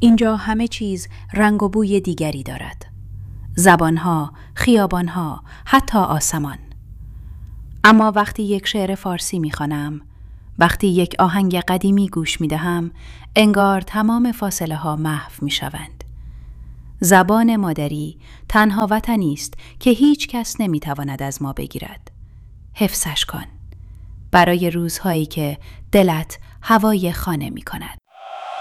اینجا همه چیز رنگ و بوی دیگری دارد. زبانها، خیابانها، حتی آسمان. اما وقتی یک شعر فارسی می‌خوانم، وقتی یک آهنگ قدیمی گوش می‌دهم، انگار تمام فاصله ها محو می‌شوند. زبان مادری تنها وطنی است که هیچ کس نمی‌تواند از ما بگیرد. حفظش کن برای روزهایی که دلت هوای خانه می‌کند.